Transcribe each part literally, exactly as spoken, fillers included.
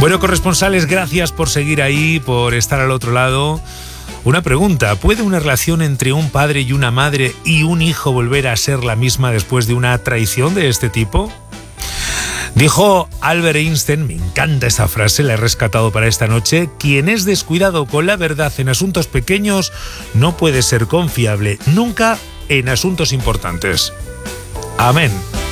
Bueno, corresponsales, gracias por seguir ahí, por estar al otro lado. Una pregunta, ¿puede una relación entre un padre y una madre y un hijo volver a ser la misma después de una traición de este tipo? Dijo Albert Einstein, me encanta esa frase, la he rescatado para esta noche: quien es descuidado con la verdad en asuntos pequeños no puede ser confiable nunca en asuntos importantes. Amén.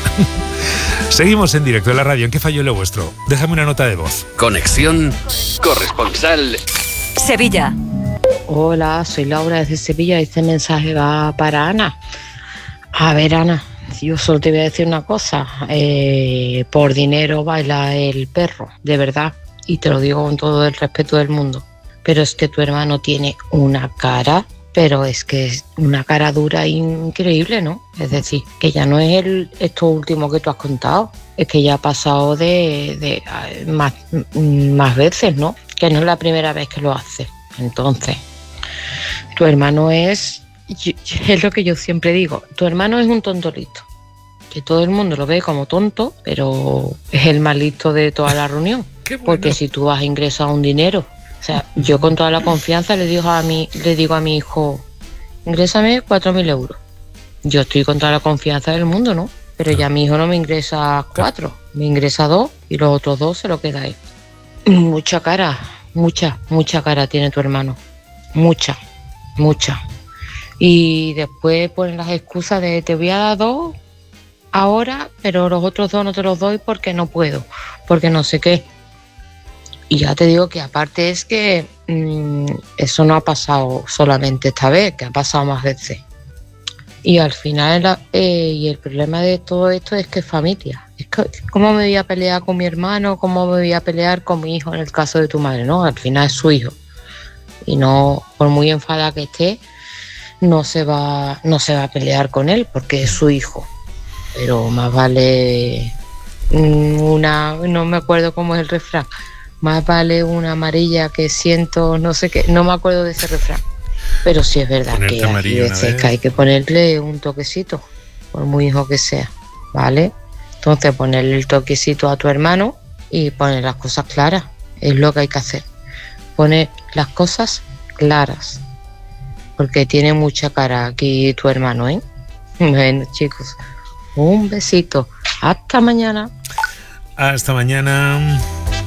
Seguimos en directo en la radio. ¿En qué falló lo vuestro? Déjame una nota de voz. Conexión corresponsal Sevilla. Hola, soy Laura desde Sevilla. Este mensaje va para Ana. A ver, Ana, yo solo te voy a decir una cosa. Eh, por dinero baila el perro, de verdad. Y te lo digo con todo el respeto del mundo. Pero es que tu hermano tiene una cara, pero es que es una cara dura increíble, ¿no? Es decir, que ya no es el, esto último que tú has contado. Es que ya ha pasado de, de más, más veces, ¿no? Que no es la primera vez que lo hace. Entonces, tu hermano es... Es lo que yo siempre digo. Tu hermano es un tontolito. Que todo el mundo lo ve como tonto, pero es el más listo de toda la reunión. Qué bueno. Porque si tú has ingresado un dinero... O sea, yo con toda la confianza le digo a mi, le digo a mi hijo, ingrésame cuatro mil euros. Yo estoy con toda la confianza del mundo, ¿no? Pero ya mi hijo no me ingresa cuatro, me ingresa dos y los otros dos se lo queda él. Mucha cara, mucha, mucha cara tiene tu hermano. Mucha, mucha. Y después ponen las excusas de te voy a dar dos ahora, pero los otros dos no te los doy porque no puedo, porque no sé qué. Y ya te digo que aparte es que mmm, eso no ha pasado solamente esta vez, que ha pasado más veces. Y al final, eh, y el problema de todo esto es que es familia. Es que, ¿cómo me voy a pelear con mi hermano? ¿Cómo me voy a pelear con mi hijo en el caso de tu madre? No, al final es su hijo. Y no, por muy enfadada que esté, no se va, no se va a pelear con él porque es su hijo. Pero más vale una, no me acuerdo cómo es el refrán. Más vale una amarilla que cientos, no sé qué, no me acuerdo de ese refrán. Pero sí es verdad Ponerte que hay veces que hay que ponerle un toquecito, por muy hijo que sea, ¿vale? Entonces ponerle el toquecito a tu hermano y poner las cosas claras, es lo que hay que hacer. Poner las cosas claras, porque tiene mucha cara aquí tu hermano, ¿eh? Bueno, chicos, un besito, hasta mañana. Hasta mañana.